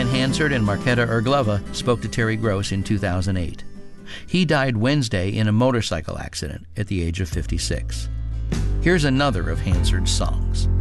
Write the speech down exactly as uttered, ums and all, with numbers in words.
Glenn Hansard and Marketa Erglova spoke to Terry Gross in two thousand eight. He died Wednesday in a motorcycle accident at the age of fifty-six. Here's another of Hansard's songs.